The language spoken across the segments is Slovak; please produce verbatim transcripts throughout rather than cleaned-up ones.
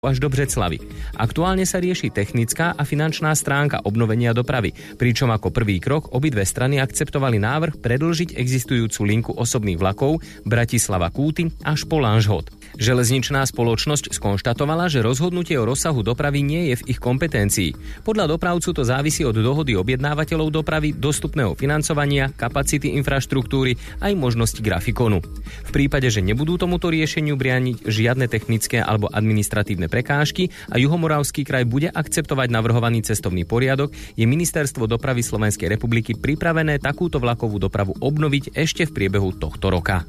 až do Břeclavy. Aktuálne sa rieši technická a finančná stránka obnovenia dopravy, pričom ako prvý krok obidve strany akceptovali návrh predĺžiť existujúcu linku osobných vlakov Bratislava-Kúty až po Lanžhot. Železničná spoločnosť skonštatovala, že rozhodnutie o rozsahu dopravy nie je v ich kompetencii. Podľa dopravcu to závisí od dohody objednávateľov dopravy, dostupného financovania, kapacity infraštruktúry aj možnosti grafikonu. V prípade, že nebudú tomuto riešeniu brániť žiadne technické alebo administratívne prekážky a Juhomoravský kraj bude akceptovať navrhovaný cestovný poriadok, je Ministerstvo dopravy Slovenskej republiky pripravené takúto vlakovú dopravu obnoviť ešte v priebehu tohto roka.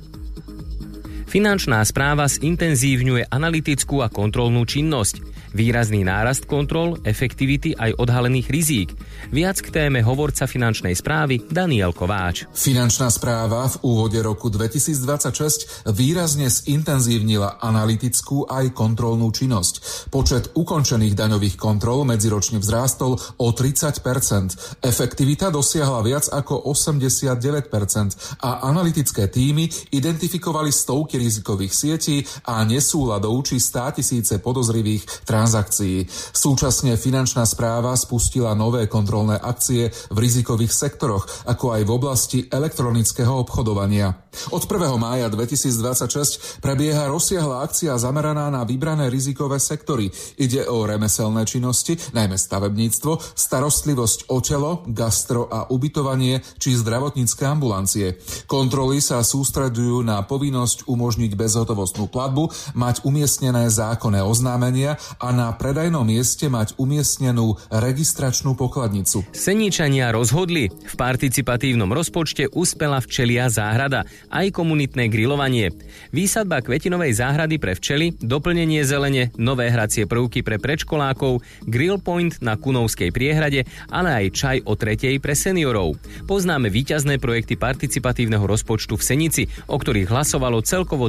Finančná správa zintenzívňuje analytickú a kontrolnú činnosť. Výrazný nárast kontrol, efektivity aj odhalených rizík. Viac k téme hovorca finančnej správy Daniel Kováč. Finančná správa v úvode roku dvetisícdvadsaťšesť výrazne zintenzívnila analytickú aj kontrolnú činnosť. Počet ukončených daňových kontrol medziročne vzrástol o tridsať percent. Efektivita dosiahla viac ako osemdesiatdeväť percent a analytické tímy identifikovali stovky rizikových sietí a nesúladov či státisíce podozrivých transakcií. transakcií. Súčasne finančná správa spustila nové kontrolné akcie v rizikových sektoroch, ako aj v oblasti elektronického obchodovania. Od prvého mája dvetisícdvadsaťšesť prebieha rozsiahla akcia zameraná na vybrané rizikové sektory. Ide o remeselné činnosti, najmä stavebníctvo, starostlivosť o telo, gastro a ubytovanie či zdravotnícke ambulancie. Kontroly sa sústreďujú na povinnosť umožniť bezhotovostnú platbu, mať umiestnené zákonné oznámenia a na predajnom mieste mať umiestnenú registračnú pokladnicu. Seničania rozhodli. V participatívnom rozpočte uspela včelia záhrada, aj komunitné grilovanie. Výsadba kvetinovej záhrady pre včely, doplnenie zelene, nové hracie prvky pre predškolákov, grill point na Kunovskej priehrade, ale aj čaj o tretej pre seniorov. Poznáme víťazné projekty participatívneho rozpočtu v Senici, o ktorých hlasovalo celkovo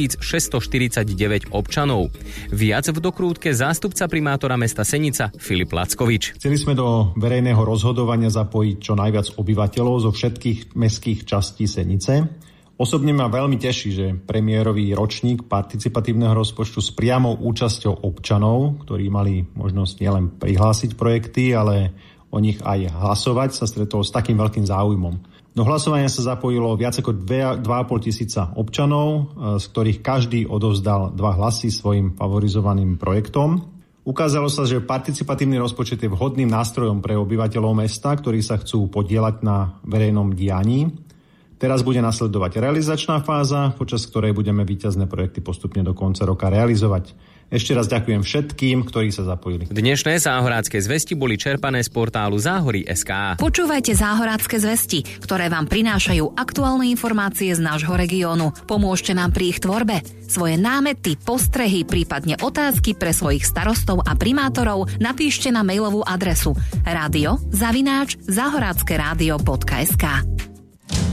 dvetisícšesťstoštyridsaťdeväť občanov. Viac v dokrútke zástupca primátora mesta Senica Filip Lackovič. Chceli sme do verejného rozhodovania zapojiť čo najviac obyvateľov zo všetkých mestských častí Senice. Osobne ma veľmi teší, že premiérový ročník participatívneho rozpočtu s priamou účasťou občanov, ktorí mali možnosť nielen prihlásiť projekty, ale o nich aj hlasovať, sa stretol s takým veľkým záujmom. Do hlasovania sa zapojilo viac ako dva a pol tisíca občanov, z ktorých každý odovzdal dva hlasy svojim favorizovaným projektom. Ukázalo sa, že participatívny rozpočet je vhodným nástrojom pre obyvateľov mesta, ktorí sa chcú podieľať na verejnom dianí. Teraz bude nasledovať realizačná fáza, počas ktorej budeme víťazné projekty postupne do konca roka realizovať. Ešte raz ďakujem všetkým, ktorí sa zapojili. Dnešné záhorácké zvesti boli čerpané z portálu záhory bodka es ká. Počúvajte záhorácké zvesti, ktoré vám prinášajú aktuálne informácie z nášho regiónu. Pomôžte nám pri ich tvorbe. Svoje námety, postrehy, prípadne otázky pre svojich starostov a primátorov napíšte na mailovú adresu radio zavináč záhorácke rádio bodka es ká.